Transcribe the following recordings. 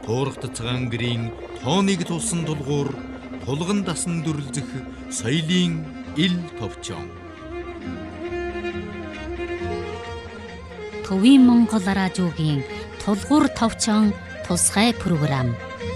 туурагдцгаан гэрийн тооныг тулсан тулгуур тулган дасан дүрлзэх соёлын ил товчон. Төвийн Монгол радиогийн тулгуур товчон тусгай програм.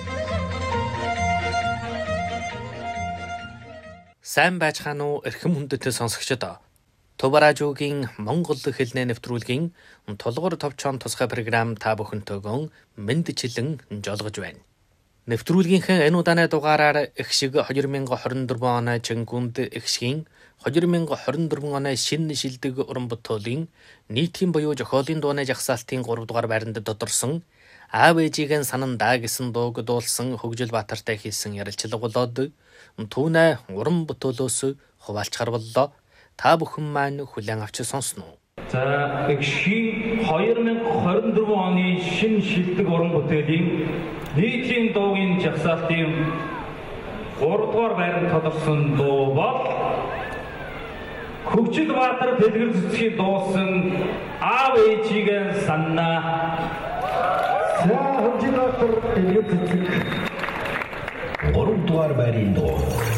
Сайн байцгаана уу эрхэм хүндэт сонсогчдод. Төв радиогийн Монгол хэлний нэвтрүүлгийн тулгуур товчон тусгай програм та бүхэнтэйгэн мэндчилэн жолгож байна. Нэвтрүүлгийнхээ энэ удааны дугаараар Эхшиг 2024 оны Чингүнд Эхшигийн 2024 оны шинэ шилдэг уран бүтээлийн нийтийн буюу зохиолын дууны жагсаалтын 3 дугаар байранд тодорсон Аав ээжигээ санандаа гэсэн дууг дуулсан Хөгжил Баатартай хийсэн ярилцлага болоод түүнээ уран бүтээлөөс хуваалцахар боллоо. Та бүхэн маань хүлээн авч сонсно уу? За Эхшигийн 2024 оны шинэ шилдэг уран бүтээлийн нийтийн дуугийн жагсаалтын 3 дугаар байранд тодорсон дуу бол Хөгжил Баатар Дэлгэр цэцгийн дуусан Аав ээжигээ саннаа. За Хөгжил Баатар Дэлгэр цэцэг 3 дугаар байрын дуу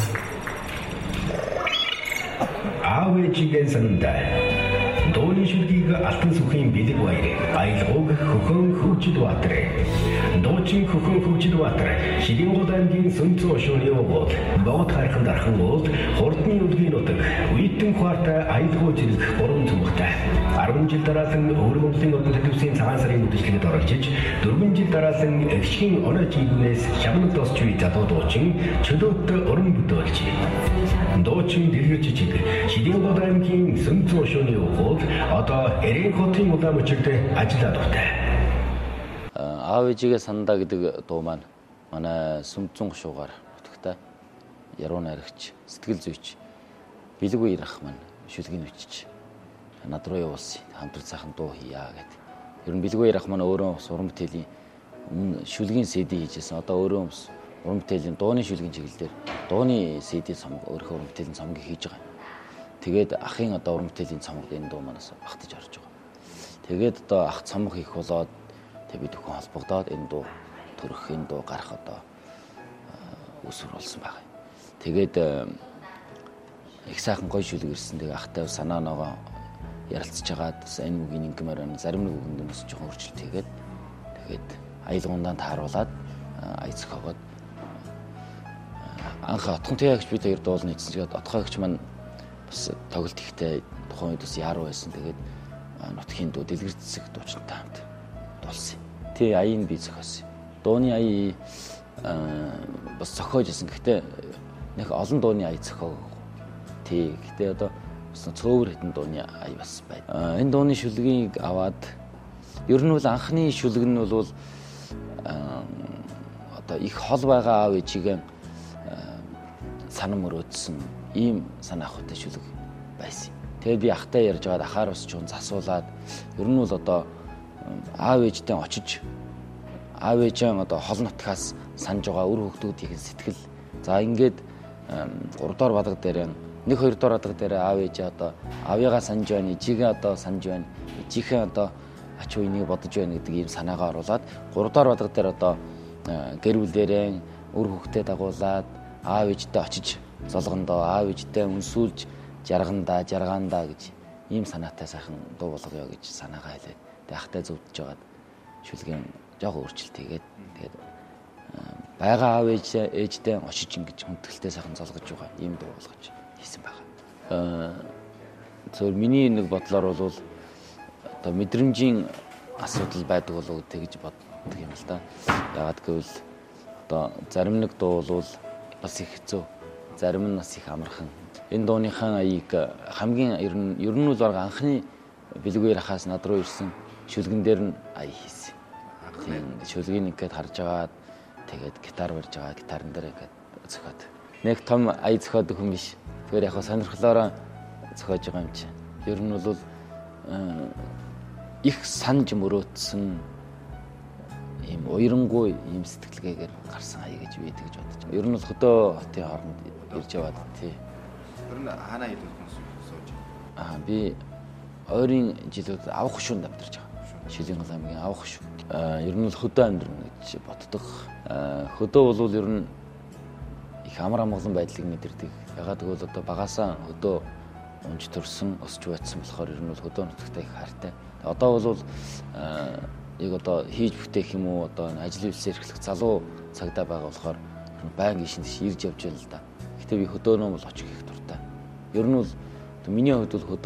Аав ээжигээ саннаа. Дууны шүлгийг Алтан сүхийн бэлэг баяр аялгауг Хөхөн Хөгжил Баатар. Дуучин Хөхөн Хөгжил Баатар Шилэн гол аймгийн Сүнцэн ошооны өвгөл Богд хархан дархан уулд хурдны үлгийн нутаг Уйтэн хуартай аялгау зэрэг 3 цомогтой 10 жил дараасан Өвөр Монголын одон төлөвсийн цагаан сарын үдшилтэд оролцож 4 жил дараасан Эхшигийн оноо жигүүнээс шавнаг тосч үе залуу дуучин чөлөөт уран бүтээлч. Дуучин Дэлгэр цэцэг Шилэн гол аймгийн Сүнцэн ошооны өвгөл одоо Эрен хотын улаан мөчөрт ажиллаад байна. Аав ээжигээ санандаа гэдэг дуу маань манай Сүнцэн гушуугаар нутагтай яруу найрагч сэтгэл зүйч Билгүй ах маань шүлгийг үчиж над руу явуулсан хамтран сайхан дуу хийя гэдэг. Ер нь Билгүй ах маань өөрөө уран бүтээлийн өмнө шүлгийн CD хийжсэн. Одоо өөрөө уран бүтээлийн дууны шүлгийн чиглэлээр дууны CD цомог өөрөө уран бүтээлийн цомгийг хийж байгаа. Тэгээд ахын одоо уран бүтээлийн цомогд энэ дуу манаас багтаж орж байгаа. Тэгээд одоо ах цомог хийх болоод тэг бид бүхэн холбогдоод энэ дуу төрөх, энэ дуу гарах одоо үсвэр болсон байгаа. Тэгээд их сайхан гоё шүлэг ирсэн. Тэгээ ахтай санаа ногоо ярилцж хагаад энэ үгийн ингэмээр байна. Зарим нэг үгэнд нь жоохон хурцлт хийгээд тэгээд аялгаундаа тааруулаад ая зохиогоод анх отхон тэягч бид хоёр дуулна гэсэн чигээд отхойгч маань бас тоглолт ихтэй тухайн үед бас яруу байсан. Тэгээд нутгийн дуу Дэлгэр цэцэг дуучинтай хамт дуулсан. Тэ аяыг би зохиосон. Дууны ая бас зохиож исэн. Гэхдээ нэг олон дууны ая зохиог. Тэ гэхдээ одоо бас цөөвөр хэдэн дууны ая бас байна. Энэ дууны шүлгийг аваад ер нь бол анхны шүлэг нь бол одоо их хол байгаа аав ээжигээ санам өрөөдсөн ийм санаа ахуйтай шүлэг байсан. Тэгээд би ахтай ярьж байгаад ахаар бас чуун засуулаад ер нь бол одоо аав ээжтэй очиж аав ээжээ одоо хол нутгаас санаж байгаа үр хөвгтүүдийн сэтгэл. За ингээд 3 дугаар бадаг дээр 1-2 дугаар бадаг дээр аав ээжээ одоо авьяагаа санаж байна, ижигээ одоо санаж байна, ижихээ одоо ач үенийг бодож байна гэдэг ийм санаагаа оруулаад 3 дугаар бадаг дээр одоо гэр бүлээрээ үр хөвгтөө дагуулад аав ээжтэй очиж золгондоо аав ээжтэй үнсүүлж жаргандаа гэж ийм санаатай сайхан дуу болгоё гэж санаагаа хэлээд тэг ахтай зөвдөж байгаад шүлгийн жоохон өөрчлөлт хийгээд тэгээд байгаа аав ээжтэй очиж ингэж хүндэтгэлтэй сайхан золгож байгаа ийм дуу болгож хийсэн байгаа. Зөв миний нэг бодлоор бол одоо мэдрэмжийн асуудал байдаг болов уу гэж боддог юм л да. Яагаад гэвэл одоо зарим нэг дуу бол бас их хэцүү, зарим нь бас их амархан. Энэ дууныхаа аяыг хамгийн ер нь бол анхны Билгүй ахаас над руу ирсэн шүлгэн дээр нь ая хийсэн. Тийм шүлгийг ингээд харж агаад тэгээд гитар барьж байгаа гитарын дээр ингээд зохиод. Нэг том ая зохиодог хүн биш. Тэгэхээр яг сонирхлоороо зохиож байгаа юм чи. Ер нь бол их санаж мөрөөдсөн ийм уйрангүй ийм сэтгэлгээгээр гарсан ая гэж би тэгж бодож байна. Ер нь бол хөдөө хотын хооронд ирж яваад тий. Тэр нь хаана идэх хүмүүс сууж би ойрын жилүүд авах хушуунд амьдарч байгаа. Шилийн гол аймгийн авах хушуу. Ер нь бол хөдөө амьдрна гэж боддог. Хөдөө бол ер нь их амар амгалан байдлыг мэдэрдэг. Ягаад гэвэл одоо багасаа хөдөө унж төрсөн, өсч байцсан болохоор ер нь бол хөдөө нутагтай их хайртай. Одоо бол яг одоо хийж бүтээх юм уу одоо ажил үйлсээр эхлэх залуу цагдаа байгаа болохоор байнга ишин ирж явж байна л да. Гэтэ би хөдөөнөө бол очих их дуртай. Ер нь бол миний хувьд бол